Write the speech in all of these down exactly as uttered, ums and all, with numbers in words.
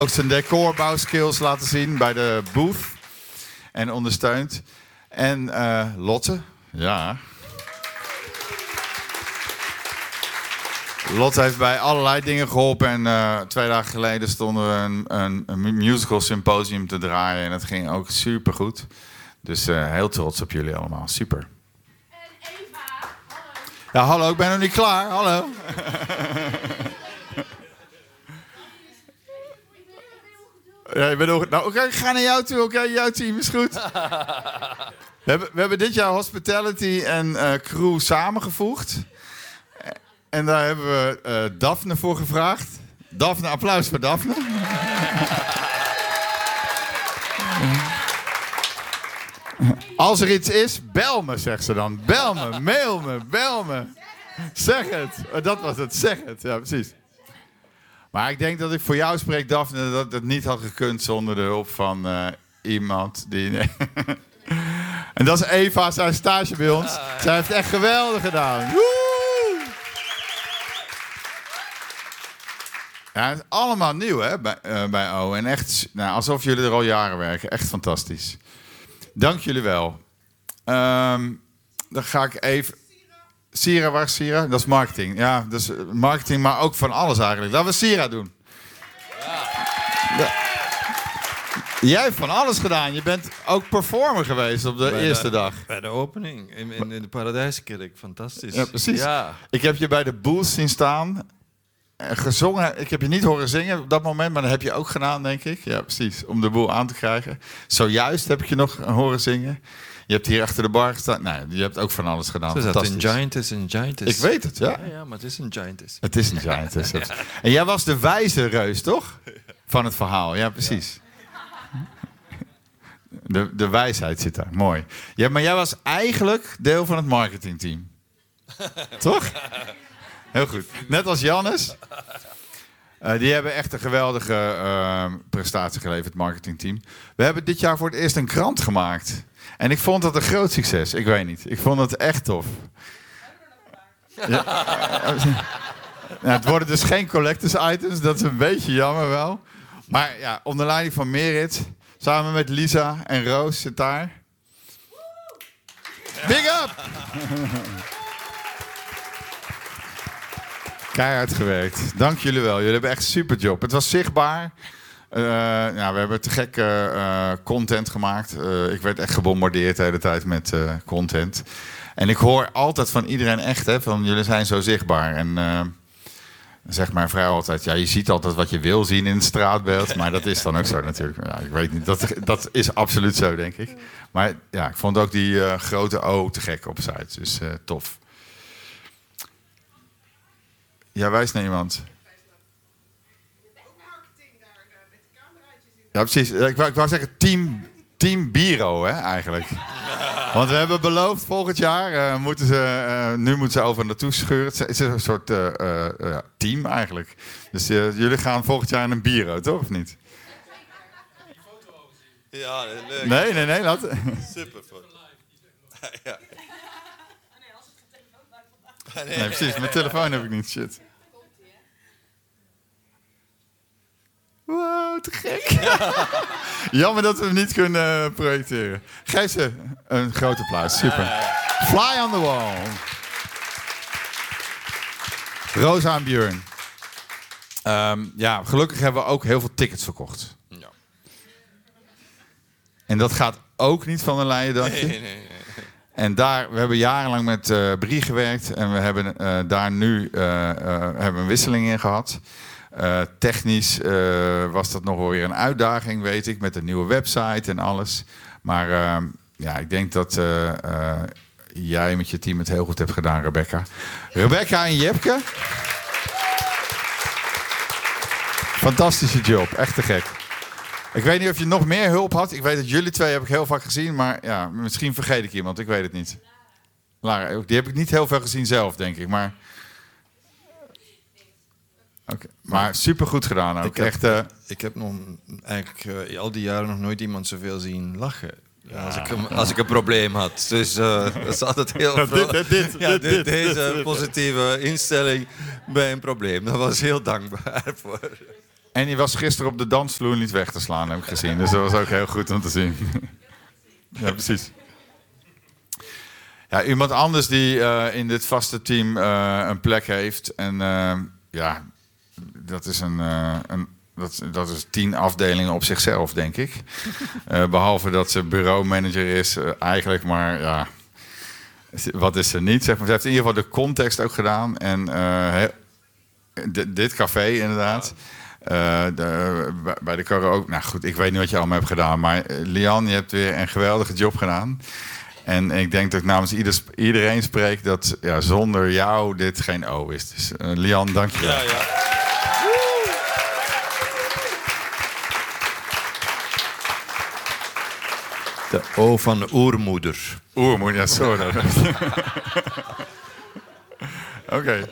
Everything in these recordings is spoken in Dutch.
Ook zijn decorbouwskills laten zien bij de booth. En ondersteund. En uh, Lotte. Ja. Lotte heeft bij allerlei dingen geholpen. En uh, twee dagen geleden stonden we een, een, een musical symposium te draaien. En dat ging ook super goed. Dus uh, heel trots op jullie allemaal. Super. En Eva, hallo. Ja, hallo, ik ben nog niet klaar. Hallo. Ja, ik ben nog... Nou, oké, okay, ik ga naar jou toe. Oké, okay, jouw team is goed. We hebben, we hebben dit jaar hospitality en uh, crew samengevoegd. En daar hebben we uh, Daphne voor gevraagd. Daphne, applaus voor Daphne. Als er iets is, bel me, zegt ze dan. Bel me, mail me, bel me. Zeg het. Dat was het, zeg het. Ja, precies. Maar ik denk dat ik voor jou spreek, Daphne, dat het niet had gekund zonder de hulp van uh, iemand die... En dat is Eva, zijn stage bij ons. Zij heeft echt geweldig gedaan. Woe! Ja, het is allemaal nieuw, hè, bij, uh, bij O. En echt, nou, alsof jullie er al jaren werken. Echt fantastisch. Dank jullie wel. Um, dan ga ik even... Sira, waar is Sira? Dat is marketing. Ja, dat is marketing, maar ook van alles eigenlijk. Laten we Sira doen. Ja. Ja. Jij hebt van alles gedaan. Je bent ook performer geweest op de bij eerste de, dag. Bij de opening in, in, in de Paradijskerk. Fantastisch. Ja, precies. Ja. Ik heb je bij de booth zien staan. Gezongen. Ik heb je niet horen zingen op dat moment, maar dat heb je ook gedaan, denk ik. Ja, precies. Om de boel aan te krijgen. Zojuist heb ik je nog horen zingen. Je hebt hier achter de bar gestaan. Nee, je hebt ook van alles gedaan. Ze zat in Giantess en Giantess. Ik weet het, ja. Ja, ja, maar het is een Giantess. Het is een Giantess. Ja. En jij was de wijze reus, toch? Van het verhaal. Ja, precies. De, de wijsheid zit daar. Mooi. Ja, maar jij was eigenlijk deel van het marketingteam. Toch? Heel goed. Net als Jannes. Uh, die hebben echt een geweldige uh, prestatie geleverd, het marketingteam. We hebben dit jaar voor het eerst een krant gemaakt. En ik vond dat een groot succes. Ik weet niet. Ik vond het echt tof. Ja. Nou, het worden dus geen collectors items. Dat is een beetje jammer wel. Maar ja, onder leiding van Merit. Samen met Lisa en Roos zit daar. Big up! Keihard gewerkt. Dank jullie wel. Jullie hebben echt een super job. Het was zichtbaar. Uh, ja, we hebben te gekke uh, content gemaakt. Uh, ik werd echt gebombardeerd de hele tijd met uh, content. En ik hoor altijd van iedereen echt, hè, van jullie zijn zo zichtbaar. En uh, zegt mijn vrouw altijd, ja, je ziet altijd wat je wil zien in het straatbeeld. Maar dat is dan ook zo natuurlijk. Ja, ik weet niet, dat, dat is absoluut zo, denk ik. Maar ja, ik vond ook die uh, grote O te gek op site. Dus uh, tof. Ja, wijs naar iemand. Ja, precies. Ik wou, ik wou zeggen team, team Biro, hè, eigenlijk. Want we hebben beloofd, volgend jaar uh, moeten ze, uh, nu moeten ze over naartoe scheuren. Het is een soort uh, uh, uh, team eigenlijk. Dus uh, jullie gaan volgend jaar in een Biro, toch, of niet? Ja, leuk. Nee, nee, nee, laat... Super foto. Ja. Nee, precies. Mijn telefoon heb ik niet, shit. Wow, te gek. Jammer dat we hem niet kunnen projecteren. Geef ze een groot applaus. Super. Fly on the wall. Rosa en Björn. Um, ja, gelukkig hebben we ook heel veel tickets verkocht. Ja. En dat gaat ook niet van een leien dakje. Nee, nee, nee. En daar, we hebben jarenlang met uh, Brie gewerkt. En we hebben uh, daar nu uh, uh, hebben een wisseling in gehad. Uh, technisch uh, was dat nog wel weer een uitdaging, weet ik. Met een nieuwe website en alles. Maar uh, ja, ik denk dat uh, uh, jij met je team het heel goed hebt gedaan, Rebecca. Rebecca en Jepke. Fantastische job, echt te gek. Ik weet niet of je nog meer hulp had. Ik weet dat jullie twee heb ik heel vaak gezien. Maar ja, misschien vergeet ik iemand. Ik weet het niet. Lara, die heb ik niet heel veel gezien zelf, denk ik. Maar, okay. Maar supergoed gedaan ook. Ik heb, echt, uh... ik heb nog eigenlijk uh, al die jaren nog nooit iemand zoveel zien lachen. Ja, als, ik een, als ik een probleem had. Dus uh, dat is altijd heel veel. dit, dit, ja, dit, dit, dit, deze dit, dit. positieve instelling bij een probleem. Daar was heel dankbaar voor. En die was gisteren op de dansvloer niet weg te slaan, heb ik gezien. Dus dat was ook heel goed om te zien. Ja, precies. Ja, iemand anders die uh, in dit vaste team uh, een plek heeft. En uh, ja, dat is een, uh, een dat, dat is tien afdelingen op zichzelf, denk ik. Uh, behalve dat ze bureaumanager is, uh, eigenlijk, maar ja, wat is ze niet? Zeg maar. Ze heeft in ieder geval de context ook gedaan. En uh, he, d- dit café inderdaad. Uh, de, bij de karaoke. Nou goed, ik weet niet wat je allemaal hebt gedaan. Maar uh, Lian, je hebt weer een geweldige job gedaan. En ik denk dat ik namens ieder, iedereen spreek dat ja, zonder jou dit geen O is. Dus uh, Lian, dank je wel. Ja, ja. De O van de oermoeder. Oermoeder, ja, sorry. Oké. Okay.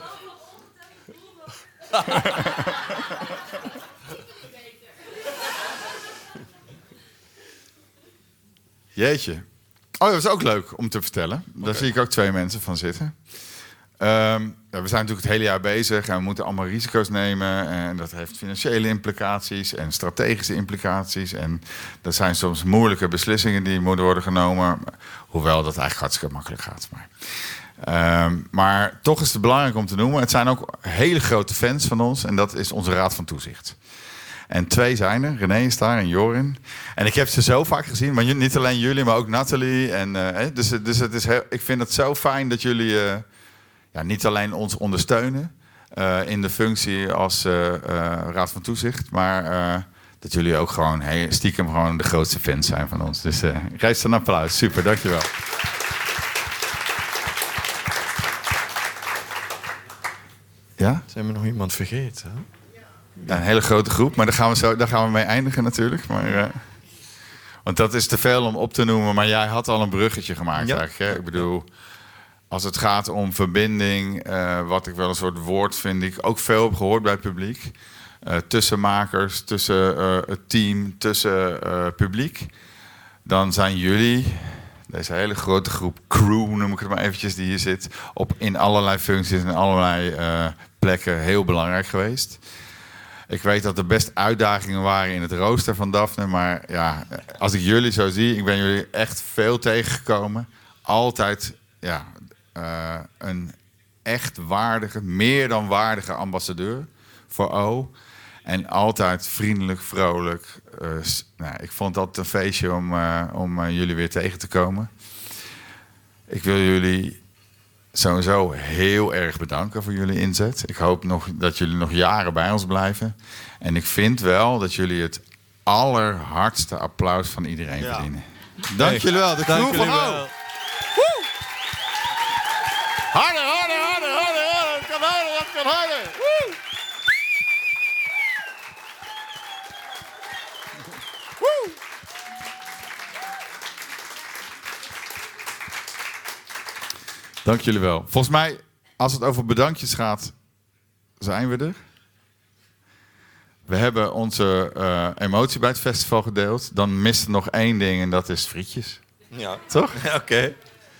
Jeetje. Oh, dat is ook leuk om te vertellen. Daar okay. zie ik ook twee mensen van zitten. Um, ja, we zijn natuurlijk het hele jaar bezig en we moeten allemaal risico's nemen. En dat heeft financiële implicaties en strategische implicaties. En dat zijn soms moeilijke beslissingen die moeten worden genomen. Hoewel dat eigenlijk hartstikke makkelijk gaat. Maar, um, maar toch is het belangrijk om te noemen. Het zijn ook hele grote fans van ons en dat is onze Raad van Toezicht. En twee zijn er, René is daar en Jorin. En ik heb ze zo vaak gezien, maar niet alleen jullie, maar ook Nathalie. En, uh, dus dus het is heel, ik vind het zo fijn dat jullie uh, ja, niet alleen ons ondersteunen uh, in de functie als uh, uh, Raad van Toezicht, maar uh, dat jullie ook gewoon hey, stiekem gewoon de grootste fans zijn van ons. Dus uh, geef een applaus. Super, dankjewel. Ja? Zijn we nog iemand vergeten? Hè? Ja, een hele grote groep, maar daar gaan we, zo, daar gaan we mee eindigen natuurlijk. Maar, uh, want dat is te veel om op te noemen, maar jij had al een bruggetje gemaakt ja. eigenlijk. Hè? Ik bedoel, als het gaat om verbinding, uh, wat ik wel een soort woord vind, ik ook veel heb gehoord bij het publiek. Uh, tussen makers, tussen uh, het team, tussen uh, publiek. Dan zijn jullie, deze hele grote groep crew, noem ik het maar eventjes, die hier zit, op, in allerlei functies en allerlei uh, plekken heel belangrijk geweest. Ik weet dat er best uitdagingen waren in het rooster van Daphne. Maar ja, als ik jullie zo zie, ik ben jullie echt veel tegengekomen. Altijd ja, uh, een echt waardige, meer dan waardige ambassadeur voor O. En altijd vriendelijk, vrolijk. Uh, nou, ik vond dat een feestje om, uh, om uh, jullie weer tegen te komen. Ik wil jullie sowieso heel erg bedanken voor jullie inzet. Ik hoop nog dat jullie nog jaren bij ons blijven. En ik vind wel dat jullie het allerhardste applaus van iedereen ja. verdienen. Dank jullie wel. De Dank jullie wel. Woe! Harder, harder, harder, harder, harder. Het kan harder, het kan harder. Woe! Woe! Dank jullie wel. Volgens mij, als het over bedankjes gaat, zijn we er. We hebben onze uh, emotie bij het festival gedeeld. Dan mist er nog één ding en dat is frietjes. Ja. Toch? Oké. Okay.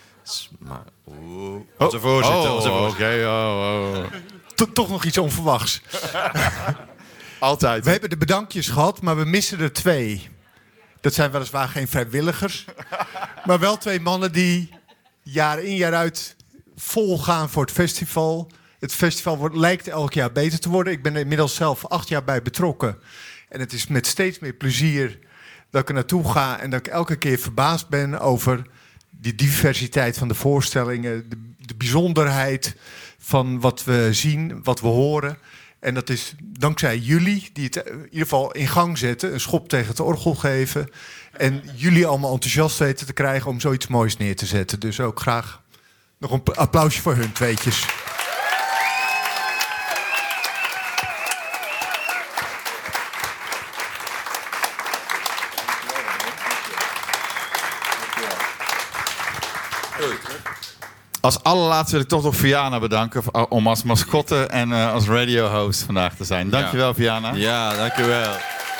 Onze voorzitter. Oh, onze voorzitter. Oké, okay, oh, oh. To- toch nog iets onverwachts. Altijd. We hebben de bedankjes gehad, maar we missen er twee. Dat zijn weliswaar geen vrijwilligers. Maar wel twee mannen die jaar in jaar uit vol gaan voor het festival. Het festival wordt, lijkt elk jaar beter te worden. Ik ben er inmiddels zelf acht jaar bij betrokken. En het is met steeds meer plezier dat ik er naartoe ga. En dat ik elke keer verbaasd ben over die diversiteit van de voorstellingen. De, de bijzonderheid van wat we zien, wat we horen. En dat is dankzij jullie, die het in ieder geval in gang zetten. Een schop tegen het orgel geven. En jullie allemaal enthousiast weten te krijgen om zoiets moois neer te zetten. Dus ook graag nog een applausje voor hun tweetjes. Als allerlaatste wil ik toch nog Viana bedanken om als mascotte en uh, als radio-host vandaag te zijn. Dankjewel, ja. Viana. Ja, dankjewel.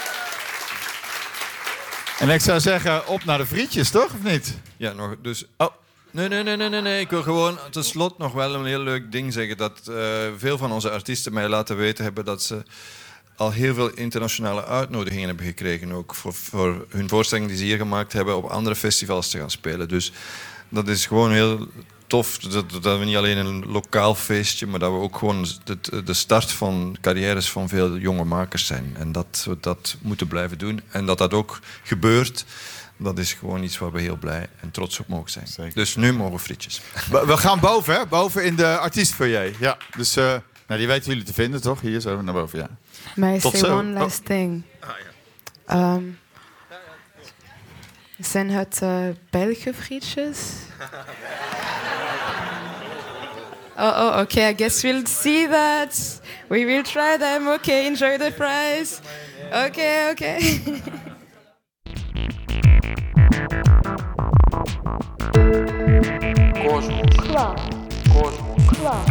En ik zou zeggen, op naar de frietjes, toch? Of niet? Ja, nog, dus... Oh. Nee, nee, nee, nee, nee, nee. Ik wil gewoon tot slot nog wel een heel leuk ding zeggen. Dat uh, veel van onze artiesten mij laten weten hebben dat ze al heel veel internationale uitnodigingen hebben gekregen. Ook voor, voor hun voorstellingen die ze hier gemaakt hebben op andere festivals te gaan spelen. Dus dat is gewoon heel tof. Dat, dat we niet alleen een lokaal feestje, maar dat we ook gewoon de, de start van carrières van veel jonge makers zijn. En dat we dat moeten blijven doen. En dat dat ook gebeurt, dat is gewoon iets waar we heel blij en trots op mogen zijn. Zeker. Dus nu mogen frietjes. We, we gaan boven, hè? Boven in de artiestfoyer. Ja, dus uh, nou, die weten jullie te vinden, toch? Hier zo naar boven, ja. May I Tot say zo. one last thing? Um, zijn het uh, Belgische frietjes? Oh, oh, okay. I guess we'll see that. We will try them. Okay, enjoy the fries. Okay, okay. Cosmos. Club. Cosmos. Club.